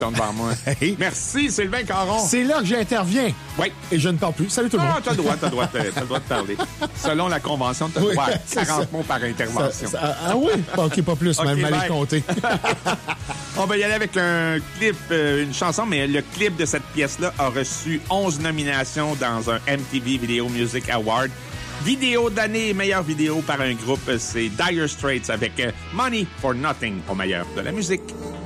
devant moi. Hey. Merci, Sylvain Caron. C'est là que j'interviens. Oui. Et je ne parle plus. Salut tout le monde. Ah, t'as le droit de parler. Selon la convention, t'as le droit à 40 mots par intervention. Oui? OK, pas plus, Okay, même mal compté. On va y aller avec un clip, une chanson, mais le clip de cette pièce-là a reçu 11 nominations dans un MTV Video Music Award. Vidéo d'année, meilleure vidéo par un groupe, c'est Dire Straits avec Money for Nothing au meilleur de la musique.